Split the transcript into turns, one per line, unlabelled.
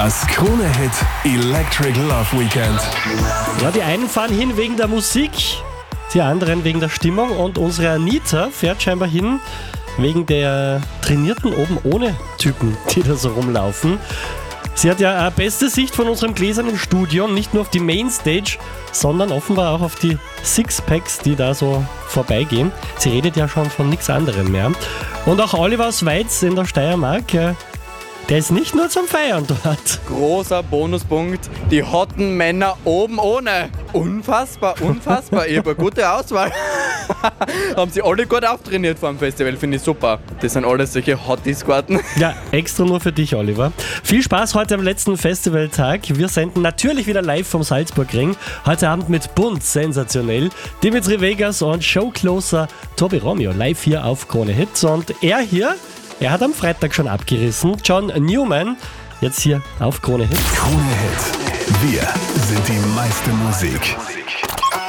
Das Krone-Hit Electric Love Weekend.
Ja, die einen fahren hin wegen der Musik, die anderen wegen der Stimmung und unsere Anita fährt scheinbar hin wegen der trainierten oben ohne Typen, die da so rumlaufen. Sie hat ja eine beste Sicht von unserem gläsernen Studio, nicht nur auf die Mainstage, sondern offenbar auch auf die Sixpacks, die da so vorbeigehen. Sie redet ja schon von nichts anderem mehr. Und auch Oliver aus Weiz in der Steiermark, der ist nicht nur zum Feiern dort.
Großer Bonuspunkt, die hotten Männer oben ohne. Unfassbar, unfassbar. Ich habe eine gute Auswahl. Haben sie alle gut auftrainiert vor dem Festival, finde ich super. Das sind alles solche Hotties geworden.
Ja, extra nur für dich, Oliver. Viel Spaß heute am letzten Festivaltag. Wir senden natürlich wieder live vom Salzburgring. Heute Abend mit Bunt, sensationell. Dimitri Vegas und Showcloser Tobi Romeo live hier auf Krone Hit. Und er hat am Freitag schon abgerissen. John Newman, jetzt hier auf Krone Hit.
Krone Hit. Wir sind die meiste Musik.